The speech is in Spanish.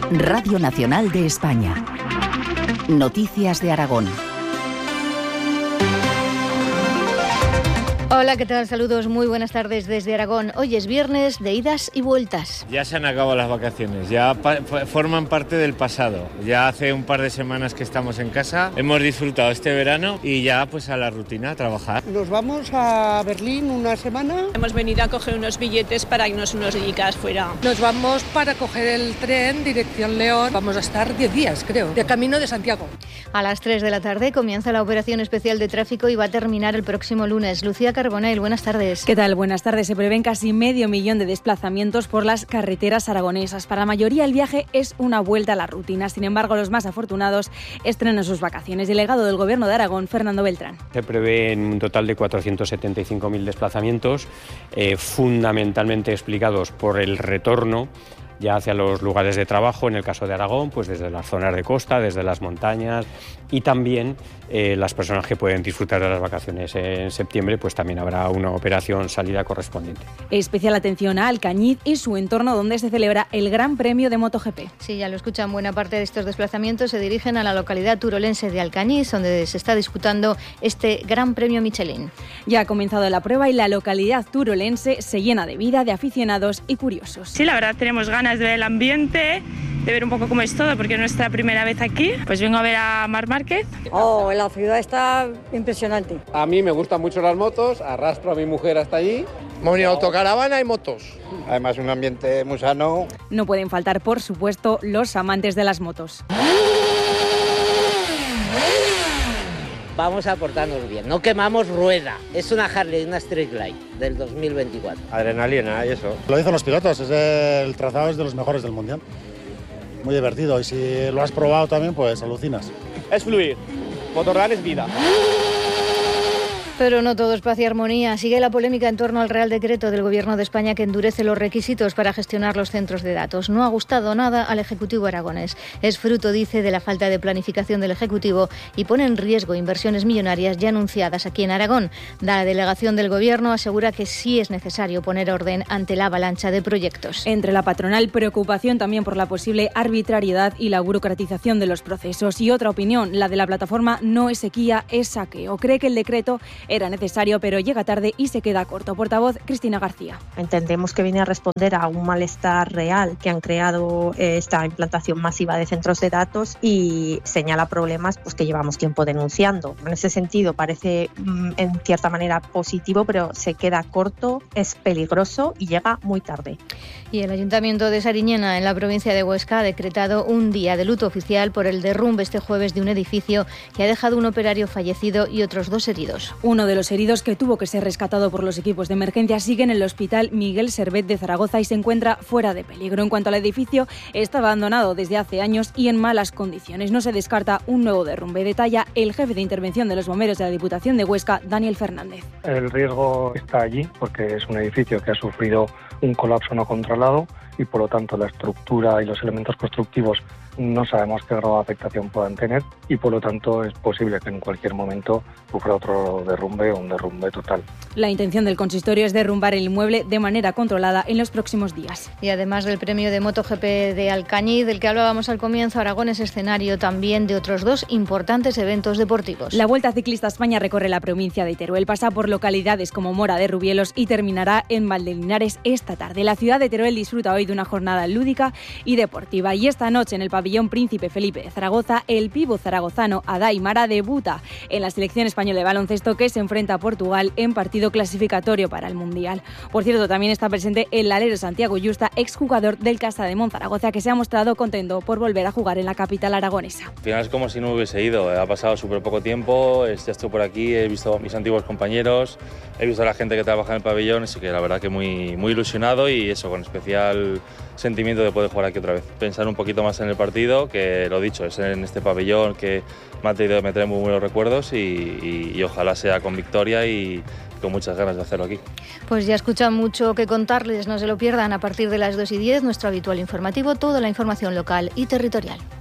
Radio Nacional de España. Noticias de Aragón. Hola, ¿qué tal? Saludos, muy buenas tardes desde Aragón. Hoy es viernes de idas y vueltas. Ya se han acabado las vacaciones, ya forman parte del pasado. Ya hace un par de semanas que estamos en casa, hemos disfrutado este verano y ya pues a la rutina, a trabajar. Nos vamos a Berlín una semana. Hemos venido a coger unos billetes para irnos unos días fuera. Nos vamos para coger el tren dirección León. Vamos a estar 10 días, creo, de camino de Santiago. A las 3 de la tarde comienza la operación especial de tráfico y va a terminar el próximo lunes. Lucía Carbonell, buenas tardes. ¿Qué tal? Buenas tardes. Se prevén casi 500.000 de desplazamientos por las carreteras aragonesas. Para la mayoría el viaje es una vuelta a la rutina. Sin embargo, los más afortunados estrenan sus vacaciones. Delegado del Gobierno de Aragón, Fernando Beltrán. Se prevén un total de 475.000 desplazamientos, fundamentalmente explicados por el retorno ya hacia los lugares de trabajo, en el caso de Aragón, pues desde las zonas de costa, desde las montañas, y también las personas que pueden disfrutar de las vacaciones en septiembre, pues también habrá una operación salida correspondiente. Especial atención a Alcañiz y su entorno, donde se celebra el Gran Premio de MotoGP. Sí, ya lo escuchan, buena parte de estos desplazamientos se dirigen a la localidad turolense de Alcañiz, donde se está disputando este Gran Premio Michelin. Ya ha comenzado la prueba y la localidad turolense se llena de vida, de aficionados y curiosos. Sí, la verdad tenemos ganas de ver el ambiente, de ver un poco cómo es todo, porque es nuestra primera vez aquí. Pues vengo a ver a Marc Márquez. Oh, la ciudad está impresionante. A mí me gustan mucho las motos, arrastro a mi mujer hasta allí. Hemos venido a autocaravana y motos. Además, un ambiente muy sano. No pueden faltar, por supuesto, los amantes de las motos. Vamos a portarnos bien, no quemamos rueda. Es una Harley, una Street Glide del 2024. Adrenalina y eso. Lo dicen los pilotos, el trazado es de los mejores del mundial. Muy divertido y si lo has probado también, pues alucinas. Es fluir, Motorrun es vida. Pero no todo es paz y armonía. Sigue la polémica en torno al Real Decreto del Gobierno de España que endurece los requisitos para gestionar los centros de datos. No ha gustado nada al Ejecutivo aragonés. Es fruto, dice, de la falta de planificación del Ejecutivo y pone en riesgo inversiones millonarias ya anunciadas aquí en Aragón. La delegación del Gobierno asegura que sí es necesario poner orden ante la avalancha de proyectos. Entre la patronal, preocupación también por la posible arbitrariedad y la burocratización de los procesos. Y otra opinión, la de la plataforma No es sequía, es saqueo. Cree que el decreto era necesario, pero llega tarde y se queda corto. Portavoz, Cristina García. Entendemos que viene a responder a un malestar real que han creado esta implantación masiva de centros de datos y señala problemas pues, que llevamos tiempo denunciando. En ese sentido parece en cierta manera positivo, pero se queda corto, es peligroso y llega muy tarde. Y el Ayuntamiento de Sariñena, en la provincia de Huesca, ha decretado un día de luto oficial por el derrumbe este jueves de un edificio que ha dejado un operario fallecido y otros 2 heridos. Uno de los heridos, que tuvo que ser rescatado por los equipos de emergencia, sigue en el Hospital Miguel Servet de Zaragoza y se encuentra fuera de peligro. En cuanto al edificio, está abandonado desde hace años y en malas condiciones. No se descarta un nuevo derrumbe. Detalla el jefe de intervención de los bomberos de la Diputación de Huesca, Daniel Fernández. El riesgo está allí porque es un edificio que ha sufrido un colapso no controlado y por lo tanto la estructura y los elementos constructivos no sabemos qué grado de afectación puedan tener y por lo tanto es posible que en cualquier momento sufra otro derrumbe o un derrumbe total. La intención del consistorio es derrumbar el inmueble de manera controlada en los próximos días. Y además del premio de MotoGP de Alcañiz, del que hablábamos al comienzo, Aragón es escenario también de otros 2 importantes eventos deportivos. La Vuelta Ciclista a España recorre la provincia de Teruel, pasa por localidades como Mora de Rubielos y terminará en Valdelinares esta tarde. La ciudad de Teruel disfruta hoy de una jornada lúdica y deportiva y esta noche en el pabellón Príncipe Felipe de Zaragoza, el pivo zaragozano Adai Mara debuta en la selección española de baloncesto que se enfrenta a Portugal en partido clasificatorio para el Mundial. Por cierto, también está presente el alero Santiago Yusta, exjugador del Casa de Monzaragoza, que se ha mostrado contento por volver a jugar en la capital aragonesa. Al final es como si no hubiese ido, ha pasado súper poco tiempo, ya estoy por aquí, he visto a mis antiguos compañeros, he visto a la gente que trabaja en el pabellón, así que la verdad que muy ilusionado y eso, con especial sentimiento de poder jugar aquí otra vez. Pensar un poquito más en el partido, que lo dicho, es en este pabellón que me trae muy buenos recuerdos y ojalá sea con victoria y con muchas ganas de hacerlo aquí. Pues ya escuchan mucho que contarles, no se lo pierdan a partir de las 2:10, nuestro habitual informativo, toda la información local y territorial.